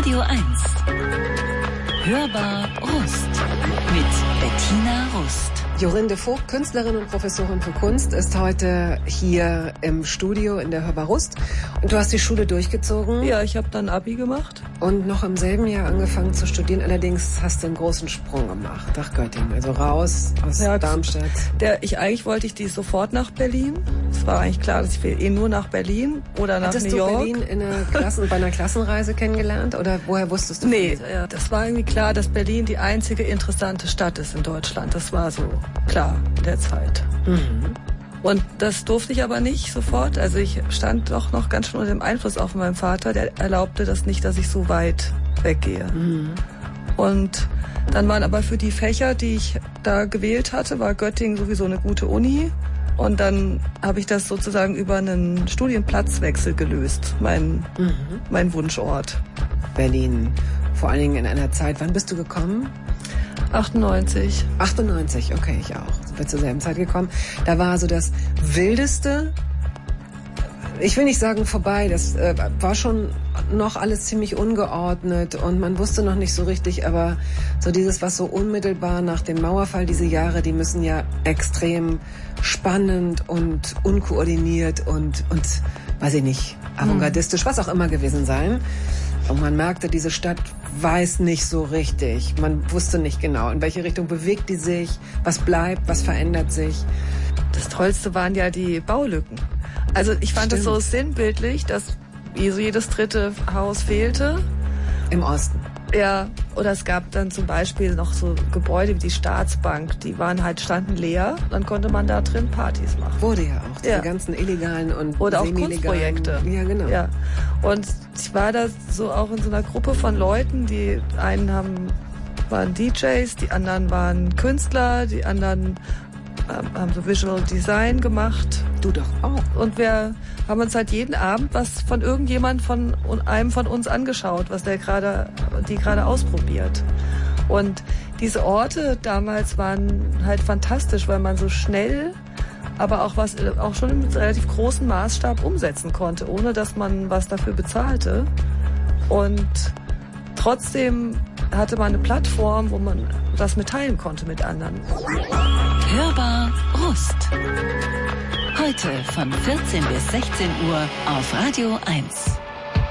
Radio 1. Hörbar Rust mit Bettina Rust. Jorinde Vogt, Künstlerin und Professorin für Kunst, ist heute hier im Studio in der Hörbar Rust. Und du hast die Schule durchgezogen? Ja, ich habe dann Abi gemacht. Und noch im selben Jahr angefangen zu studieren. Allerdings hast du einen großen Sprung gemacht nach Göttingen, also raus aus Darmstadt. Eigentlich wollte ich sofort nach Berlin. Es war eigentlich klar, dass ich nur nach Berlin oder nach New York. Hattest du Berlin bei einer Klassenreise kennengelernt oder woher wusstest du? Nee, das war irgendwie klar, dass Berlin die einzige interessante Stadt ist in Deutschland. Das war so klar in der Zeit. Mhm. Und das durfte ich aber nicht sofort. Also ich stand doch noch ganz schön unter dem Einfluss auch von meinem Vater. Der erlaubte das nicht, dass ich so weit weggehe. Mhm. Und dann waren aber für die Fächer, die ich da gewählt hatte, war Göttingen sowieso eine gute Uni. Und dann habe ich das sozusagen über einen Studienplatzwechsel gelöst, mein Wunschort. Berlin, vor allen Dingen in einer Zeit, wann bist du gekommen? 98. 98, okay, ich auch. Sind wir zur selben Zeit gekommen. Da war so das Wildeste, ich will nicht sagen vorbei, das war schon noch alles ziemlich ungeordnet und man wusste noch nicht so richtig, aber so dieses, was so unmittelbar nach dem Mauerfall, diese Jahre, die müssen ja extrem spannend und unkoordiniert und weiß ich nicht, avantgardistisch, was auch immer gewesen sein. Und man merkte, diese Stadt weiß nicht so richtig. Man wusste nicht genau, in welche Richtung bewegt die sich, was bleibt, was verändert sich. Das Tollste waren ja die Baulücken. Also ich fand es so sinnbildlich, dass jedes dritte Haus fehlte. Im Osten. Ja, oder es gab dann zum Beispiel noch so Gebäude wie die Staatsbank, die standen leer, dann konnte man da drin Partys machen. Wurde ja auch, diese ganzen illegalen und oder auch semi-legalen Kunstprojekte. Ja, genau. Ja. Und ich war da so auch in so einer Gruppe von Leuten, die einen waren DJs, die anderen waren Künstler, die anderen haben so Visual Design gemacht. Du doch auch. Und wir haben uns halt jeden Abend was von irgendjemand von einem von uns angeschaut, was die gerade ausprobiert. Und diese Orte damals waren halt fantastisch, weil man so schnell, aber auch schon im relativ großen Maßstab umsetzen konnte, ohne dass man was dafür bezahlte. Und trotzdem hatte man eine Plattform, wo man das mitteilen konnte mit anderen. Hörbar Rust. Heute von 14 bis 16 Uhr auf Radio 1.